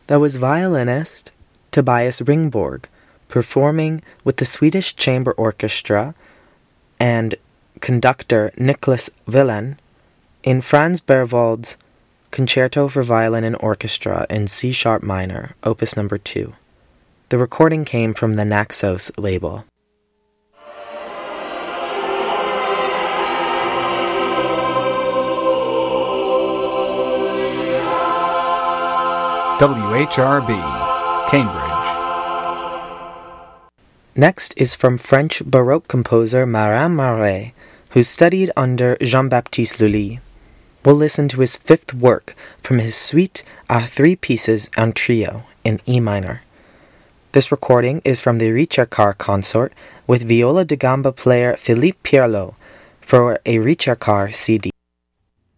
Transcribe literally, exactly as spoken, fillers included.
That was violinist Tobias Ringborg performing with the Swedish Chamber Orchestra and conductor Nicholas Wilén in Franz Berwald's Concerto for Violin and Orchestra in C-sharp minor, opus number two. The recording came from the Naxos label. W H R B, Cambridge. Next is from French Baroque composer Marin Marais, who studied under Jean-Baptiste Lully. We'll listen to his fifth work from his suite à three pieces en trio in E minor. This recording is from the Ricercar consort with viola da gamba player Philippe Pierlot for a Ricercar C D.